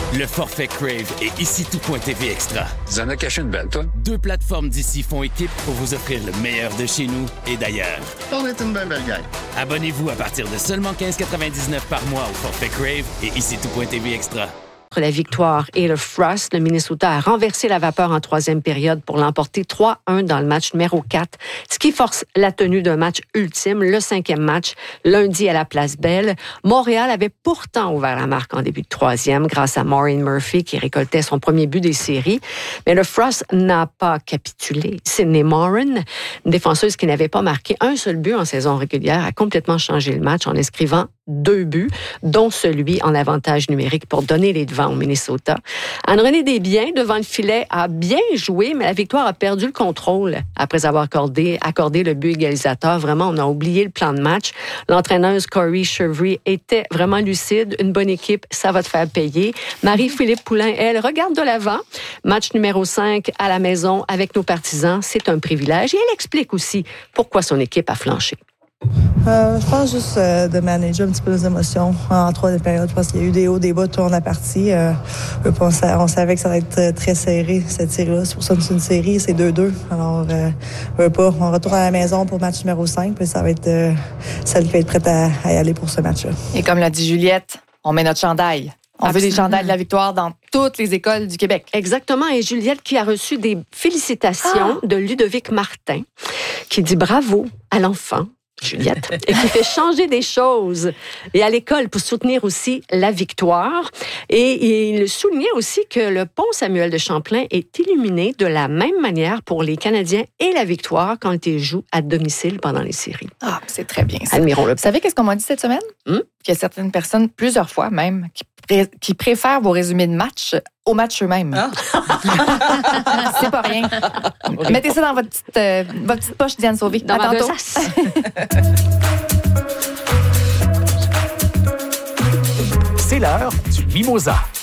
Le forfait Crave et ici tout.tv Extra. Tu en as caché une belle, toi? 2 plateformes d'ici font équipe pour vous offrir le meilleur de chez nous et d'ailleurs. On est une belle gang. Abonnez-vous à partir de seulement 15,99 par mois au forfait Crave et ici tout.tv Extra. Entre la victoire et le Frost, le Minnesota a renversé la vapeur en troisième période pour l'emporter 3-1 dans le match numéro 4, ce qui force la tenue d'un match ultime, le 5e match, lundi à la Place Belle. Montréal avait pourtant ouvert la marque en début de troisième grâce à Maureen Murphy qui récoltait son premier but des séries. Mais le Frost n'a pas capitulé. Sydney Morin, une défenseuse qui n'avait pas marqué un seul but en saison régulière, a complètement changé le match en inscrivant 2 buts, dont celui en avantage numérique pour donner les devants au Minnesota. Anne-Renée Desbiens, devant le filet, a bien joué, mais la victoire a perdu le contrôle après avoir accordé le but égalisateur. Vraiment, on a oublié le plan de match. L'entraîneuse Corey Chevry était vraiment lucide. Une bonne équipe, ça va te faire payer. Marie-Philippe Poulin, elle, regarde de l'avant. Match numéro 5 à la maison avec nos partisans, c'est un privilège. Et elle explique aussi pourquoi son équipe a flanché. Je pense juste de manager un petit peu les émotions en troisième période. Je pense qu'il y a eu des hauts, des bas tout au long de la partie. On savait que ça allait être très serré, cette série-là. C'est pour ça que c'est une série, c'est 2-2. Alors, on retourne à la maison pour le match numéro 5, puis ça va être celle qui va être prête à y aller pour ce match-là. Et comme l'a dit Juliette, on met notre chandail. On veut des chandails de la victoire dans toutes les écoles du Québec. Exactement. Et Juliette qui a reçu des félicitations de Ludovic Martin, qui dit bravo à l'enfant. Juliette, et qui fait changer des choses. Et à l'école, pour soutenir aussi la victoire. Et il soulignait aussi que le pont Samuel de Champlain est illuminé de la même manière pour les Canadiens et la victoire quand ils jouent à domicile pendant les séries. Ah, c'est très bien ça. Admirons-le. Vous savez qu'est-ce qu'on m'a dit cette semaine? Qu'il y a certaines personnes, plusieurs fois même, qui préfèrent vos résumés de match aux matchs eux-mêmes. Ah. C'est pas rien. Okay. Mettez ça dans votre petite poche, Diane Sauvé. Dans ma besace. C'est l'heure du Mimosa.